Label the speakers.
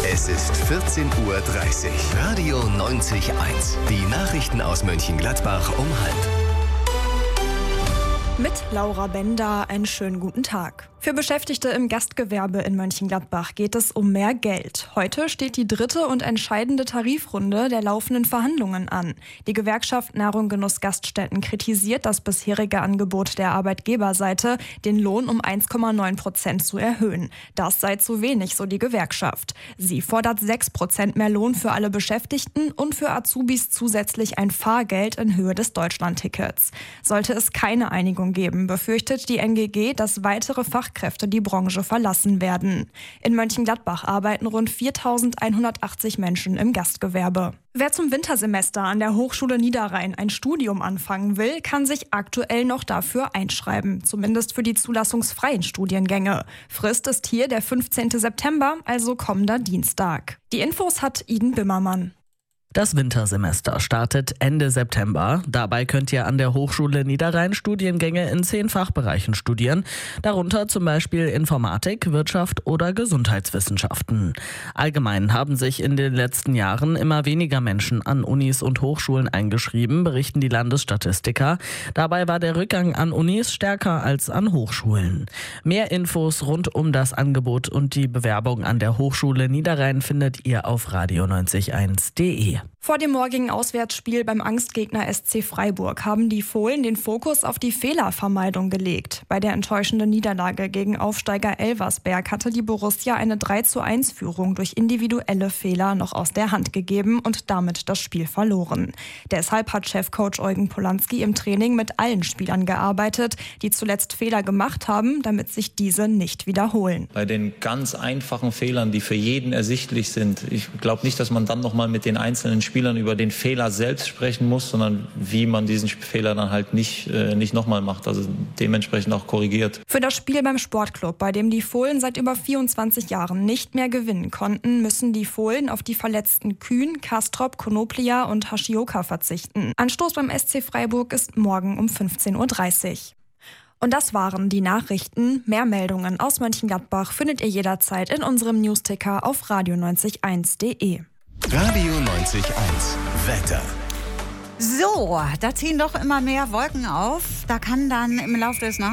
Speaker 1: Es ist 14:30 Uhr. Radio 90.1. Die Nachrichten aus Mönchengladbach um 12:30.
Speaker 2: Mit Laura Bender einen schönen guten Tag. Für Beschäftigte im Gastgewerbe in Mönchengladbach geht es um mehr Geld. Heute steht die dritte und entscheidende Tarifrunde der laufenden Verhandlungen an. Die Gewerkschaft Nahrung Genuss Gaststätten kritisiert das bisherige Angebot der Arbeitgeberseite, den Lohn um 1,9% zu erhöhen. Das sei zu wenig, so die Gewerkschaft. Sie fordert 6% mehr Lohn für alle Beschäftigten und für Azubis zusätzlich ein Fahrgeld in Höhe des Deutschlandtickets. Sollte es keine Einigung geben, befürchtet die NGG, dass weitere Fachkräfte die Branche verlassen werden. In Mönchengladbach arbeiten rund 4.180 Menschen im Gastgewerbe. Wer zum Wintersemester an der Hochschule Niederrhein ein Studium anfangen will, kann sich aktuell noch dafür einschreiben, zumindest für die zulassungsfreien Studiengänge. Frist ist hier der 15. September, also kommender Dienstag. Die Infos hat Iden Bimmermann.
Speaker 3: Das Wintersemester startet Ende September. Dabei könnt ihr an der Hochschule Niederrhein Studiengänge in 10 Fachbereichen studieren, darunter zum Beispiel Informatik, Wirtschaft oder Gesundheitswissenschaften. Allgemein haben sich in den letzten Jahren immer weniger Menschen an Unis und Hochschulen eingeschrieben, berichten die Landesstatistiker. Dabei war der Rückgang an Unis stärker als an Hochschulen. Mehr Infos rund um das Angebot und die Bewerbung an der Hochschule Niederrhein findet ihr auf radio901.de.
Speaker 2: Vor dem morgigen Auswärtsspiel beim Angstgegner SC Freiburg haben die Fohlen den Fokus auf die Fehlervermeidung gelegt. Bei der enttäuschenden Niederlage gegen Aufsteiger Elversberg hatte die Borussia eine 3:1-Führung durch individuelle Fehler noch aus der Hand gegeben und damit das Spiel verloren. Deshalb hat Chefcoach Eugen Polanski im Training mit allen Spielern gearbeitet, die zuletzt Fehler gemacht haben, damit sich diese nicht wiederholen.
Speaker 4: Bei den ganz einfachen Fehlern, die für jeden ersichtlich sind, ich glaube nicht, dass man dann nochmal mit den einzelnen Spielern über den Fehler selbst sprechen muss, sondern wie man diesen Fehler dann halt nicht nochmal macht, also dementsprechend auch korrigiert.
Speaker 2: Für das Spiel beim Sportclub, bei dem die Fohlen seit über 24 Jahren nicht mehr gewinnen konnten, müssen die Fohlen auf die verletzten Kühn, Kastrop, Konoplia und Hashioka verzichten. Anstoß beim SC Freiburg ist morgen um 15:30 Uhr. Und das waren die Nachrichten. Mehr Meldungen aus Mönchengladbach findet ihr jederzeit in unserem Newsticker auf radio901.de.
Speaker 1: Radio 90.1. Wetter.
Speaker 5: So, da ziehen doch immer mehr Wolken auf. Da kann dann im Laufe des